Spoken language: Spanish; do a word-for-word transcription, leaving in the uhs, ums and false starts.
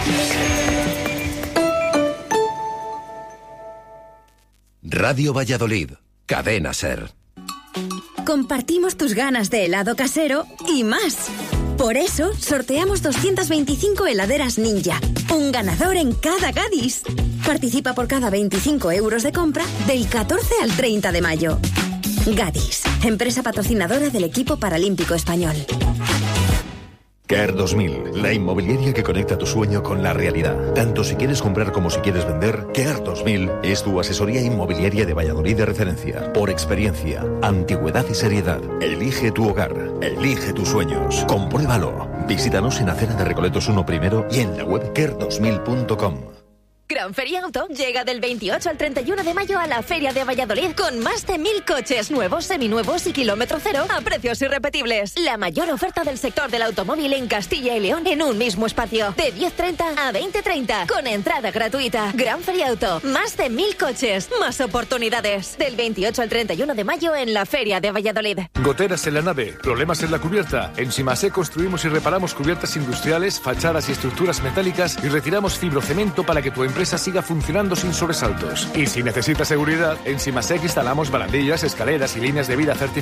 Radio Valladolid, Cadena SER. Compartimos tus ganas de helado casero y más. Por eso, sorteamos doscientas veinticinco heladeras Ninja. Un ganador en cada Gadis. Participa por cada veinticinco euros de compra del catorce al treinta de mayo. Gadis, empresa patrocinadora del equipo paralímpico español. Care dos mil, la inmobiliaria que conecta tu sueño con la realidad. Tanto si quieres comprar como si quieres vender, Care dos mil es tu asesoría inmobiliaria de Valladolid de referencia. Por experiencia, antigüedad y seriedad. Elige tu hogar, elige tus sueños. Compruébalo. Visítanos en Acera de Recoletos uno primero y en la web care dos mil punto com. Gran Feria Auto llega del veintiocho al treinta y uno de mayo a la Feria de Valladolid con más de mil coches nuevos, seminuevos y kilómetro cero a precios irrepetibles. La mayor oferta del sector del automóvil en Castilla y León en un mismo espacio. De diez treinta a veinte treinta con entrada gratuita. Gran Feria Auto. Más de mil coches. Más oportunidades. Del veintiocho al treinta y uno de mayo en la Feria de Valladolid. Goteras en la nave. Problemas en la cubierta. En Simasé construimos y reparamos cubiertas industriales, fachadas y estructuras metálicas y retiramos fibrocemento para que tu empresa siga funcionando sin sobresaltos. Y si necesitas seguridad, en Simasec instalamos barandillas, escaleras y líneas de vida certificadas